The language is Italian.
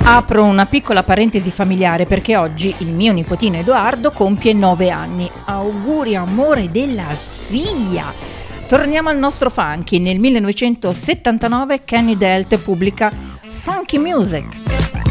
Apro una piccola parentesi familiare perché oggi il mio nipotino Edoardo compie 9 anni. Auguri amore della zia! Torniamo al nostro funky. Nel 1979 Kenny Delt pubblica Funky Music.